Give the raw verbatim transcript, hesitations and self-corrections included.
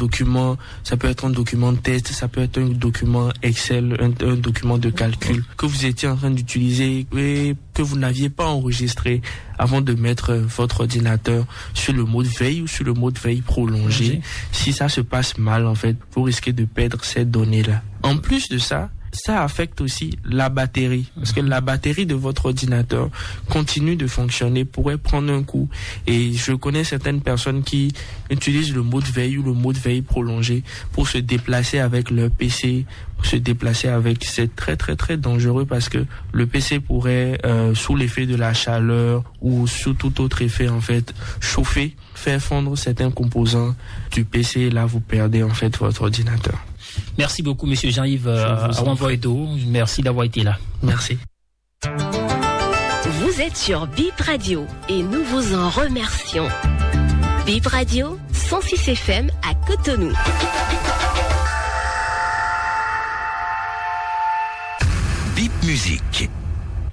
document, ça peut être un document de test, ça peut être un document Excel, un, un document de calcul que vous étiez en train d'utiliser et que vous n'aviez pas enregistré avant de mettre votre ordinateur sur le mode veille ou sur le mode veille prolongé. Si ça se passe mal, en fait, vous risquez de perdre ces données-là. En plus de ça, ça affecte aussi la batterie. Parce que la batterie de votre ordinateur continue de fonctionner, pourrait prendre un coup. Et je connais certaines personnes qui utilisent le mode veille ou le mode veille prolongé pour se déplacer avec leur P C, pour se déplacer avec. C'est très très très dangereux parce que le P C pourrait, euh, sous l'effet de la chaleur ou sous tout autre effet, en fait, chauffer, faire fondre certains composants du P C. Et là, vous perdez en fait votre ordinateur. Merci beaucoup, Monsieur Jean-Yves euh, Renvoido. Merci d'avoir été là. Merci. Vous êtes sur Bip Radio et nous vous en remercions. Bip Radio, cent six F M à Cotonou. Bip Musique.